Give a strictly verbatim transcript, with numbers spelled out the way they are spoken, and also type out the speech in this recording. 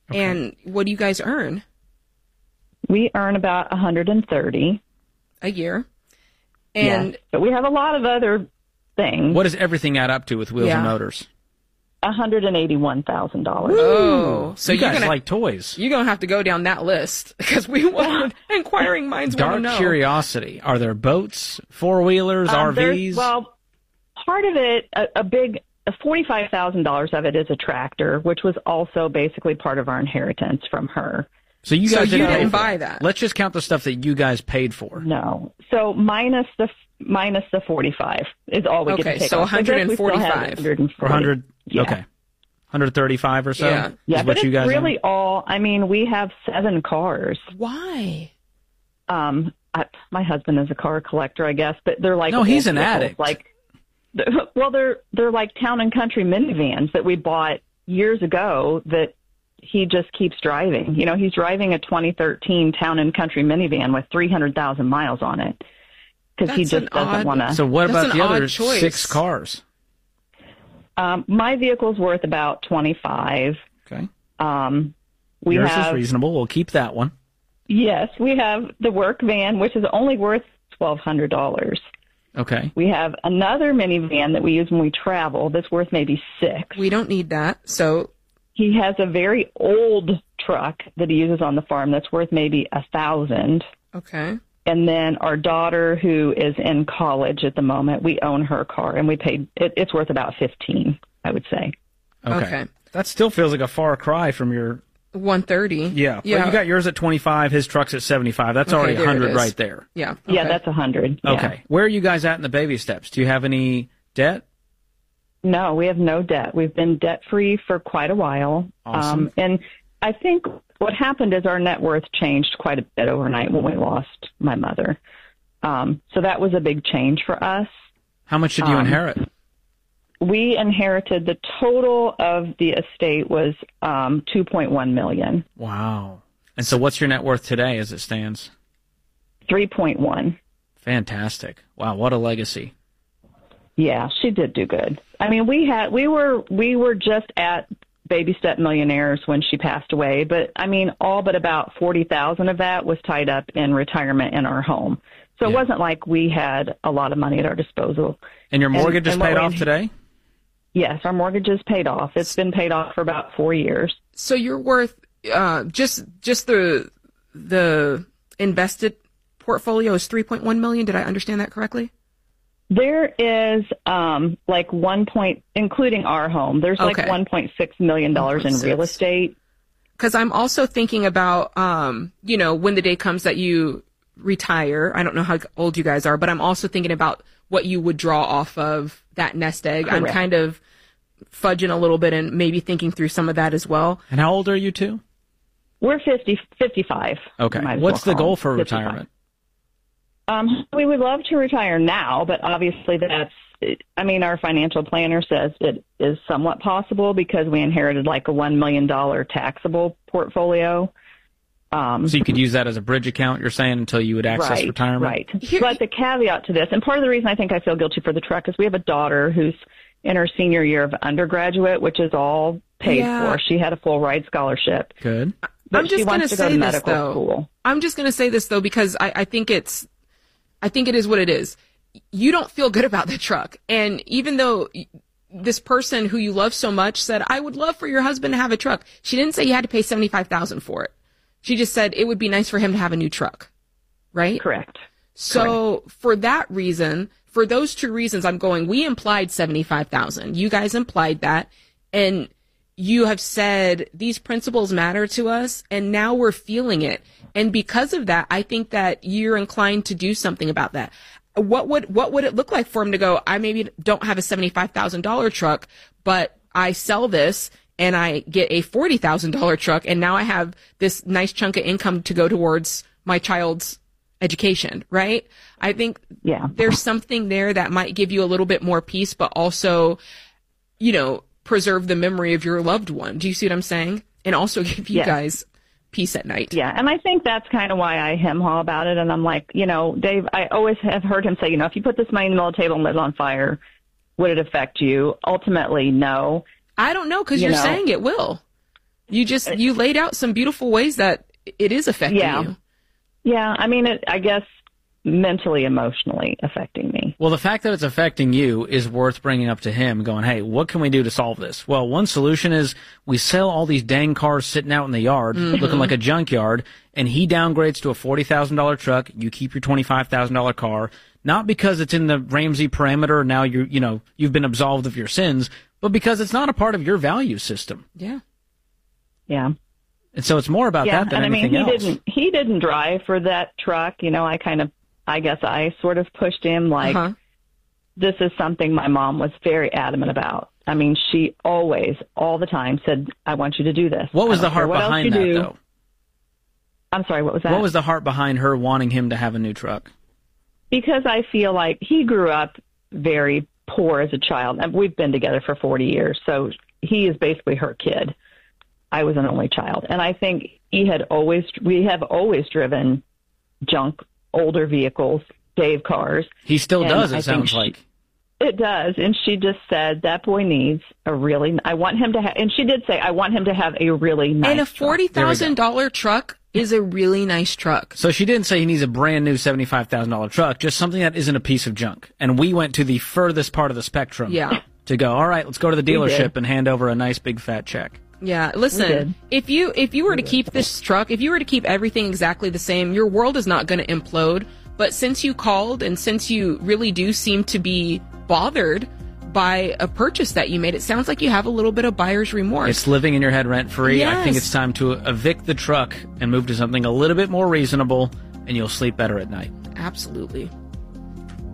Okay. And what do you guys earn? We earn about one hundred thirty a year. And yes, but we have a lot of other things. What does everything add up to with Wheels Yeah. and Motors? one hundred eighty-one thousand dollars. Oh, so you you're guys gonna, like toys. You're going to have to go down that list because we want inquiring minds want to Dark know. curiosity. Are there boats, four-wheelers, Um, R there's- Vs? Well, part of it, a, a big, forty-five thousand dollars of it is a tractor, which was also basically part of our inheritance from her. so you So guys you didn't, pay didn't for buy it. that. Let's just count the stuff that you guys paid for. No. So minus the minus the forty-five is all we get Okay, to take so off. I guess we still have one hundred forty-five. one hundred forty. Or one hundred? Yeah. Okay. one hundred thirty-five or so Yeah. is Yeah, what but you it's guys really own? all, I mean, we have seven cars. Why? Um, I, my husband is a car collector, I guess, but they're like No, he's old an vehicles, addict. Like, well, they're they're like town and country minivans that we bought years ago that he just keeps driving. You know, he's driving a twenty thirteen town and country minivan with three hundred thousand miles on it because he That's just an doesn't odd- want to. So what That's about an the odd other choice. six cars? Um, my vehicle's worth about twenty-five. Okay. Um, we Yours have is reasonable. We'll keep that one. yes, we have the work van, which is only worth twelve hundred dollars. Okay. We have another minivan that we use when we travel that's worth maybe six. We don't need that. So He has a very old truck that he uses on the farm that's worth maybe a thousand. okay. And then our daughter, who is in college at the moment, we own her car, and we paid. It, it's worth about fifteen, I would say. Okay. Okay. That still feels like a far cry from your. one thirty. Yeah. Yeah. Well, you got yours at twenty-five. His truck's at seventy-five. That's Okay, already there it one hundred is. right there. Yeah. Yeah, okay. that's a hundred. Yeah. Okay. Where are you guys at in the baby steps? Do you have any debt? No, we have no debt. We've been debt free for quite a while. Awesome. Um, and I think what happened is our net worth changed quite a bit overnight when we lost my mother. Um, so that was a big change for us. How much did you Um, inherit? We inherited the total of the estate was um, two point one million. Wow. And so what's your net worth today as it stands? three point one. Fantastic. Wow, what a legacy. Yeah, she did do good. I mean, we had we were we were just at baby step millionaires when she passed away, but I mean, all but about forty thousand of that was tied up in retirement in our home. So Yeah. it wasn't like we had a lot of money at our disposal. And your mortgage is and what paid we- off today? Yes, our mortgage is paid off. It's been paid off for about four years. So you're worth uh, just just the the invested portfolio is three point one million. Did I understand that correctly? There is um, like one point, including our home. There's like Okay. one point six million dollars in one point six. real estate. Because I'm also thinking about, um, you know, when the day comes that you retire. I don't know how old you guys are, but I'm also thinking about what you would draw off of that nest egg. I'm Correct. kind of fudging a little bit and maybe thinking through some of that as well. And how old are you two? We're fifty, fifty-five. Okay. Might as What's well the call goal them. for fifty-five. retirement? Um, we would love to retire now, but obviously that's, I mean, our financial planner says it is somewhat possible because we inherited like a one million dollars taxable portfolio. Um, So you could use that as a bridge account, you're saying, until you would access right, retirement? right. Here- But the caveat to this, and part of the reason I think I feel guilty for the truck is we have a daughter who's in her senior year of undergraduate, which is all paid Yeah. for. She had a full ride scholarship. Good. But I'm just she going wants to to go say to this medical though. school. I'm just going to say this though because I, I think it's, I think it is what it is. You don't feel good about the truck, and even though this person who you love so much said, "I would love for your husband to have a truck," she didn't say you had to pay seventy-five thousand for it. She just said it would be nice for him to have a new truck, right? Correct. So for that reason, for those two reasons, I'm going, we implied seventy-five thousand. You guys implied that. And you have said these principles matter to us. And now we're feeling it. And because of that, I think that you're inclined to do something about that. What would, what would it look like for him to go, I maybe don't have a seventy-five thousand dollars truck, but I sell this and I get a forty thousand dollars truck. And now I have this nice chunk of income to go towards my child's education, right? I think Yeah. there's something there that might give you a little bit more peace, but also, you know, preserve the memory of your loved one. Do you see what I'm saying? And also give you Yes. guys peace at night. Yeah, and I think that's kind of why I hem-haw about it. And I'm like, you know, Dave, I always have heard him say, you know, if you put this money in the middle of the table and lit it on fire, would it affect you? Ultimately, no. I don't know because You you're know. saying it will. You just, you laid out some beautiful ways that it is affecting Yeah. you. Yeah, I mean, it, I guess mentally, emotionally affecting me. Well, the fact that it's affecting you is worth bringing up to him, going, hey, what can we do to solve this? Well, one solution is we sell all these dang cars sitting out in the yard, Mm-hmm. looking like a junkyard, and he downgrades to a forty thousand dollars truck. You keep your twenty-five thousand dollars car, not because it's in the Ramsey parameter, now you're, you know, you've been absolved of your sins, but because it's not a part of your value system. Yeah. Yeah. And so it's more about Yeah, that than and I anything mean, he else. didn't, he didn't drive for that truck. You know, I kind of, I guess I sort of pushed him like, Uh-huh. this is something my mom was very adamant about. I mean, she always, all the time said, I want you to do this. What was I the don't care heart what else behind you that, do. though? I'm sorry, what was that? What was the heart behind her wanting him to have a new truck? Because I feel like he grew up very poor as a child. And we've been together for forty years, so he is basically her kid. I was an only child. And I think he had always, we have always driven junk, older vehicles, Dave cars. He still And does, it I think sounds she- like. It does. And she just said, that boy needs a really, I want him to have, and she did say, I want him to have a really nice And a truck. forty thousand dollars truck is a really nice truck. So she didn't say he needs a brand new seventy-five thousand dollars truck, just something that isn't a piece of junk. And we went to the furthest part of the spectrum Yeah. to go, all right, let's go to the We dealership did. and hand over a nice big fat check. Yeah, We listen, did. if you if you were to keep this truck, if you were to keep everything exactly the same, your world is not going to implode. But since you called and since you really do seem to be bothered by a purchase that you made, it sounds like you have a little bit of buyer's remorse. It's living in your head rent free. I think Yes. it's time to evict the truck and move to something a little bit more reasonable, and you'll sleep better at night. Absolutely.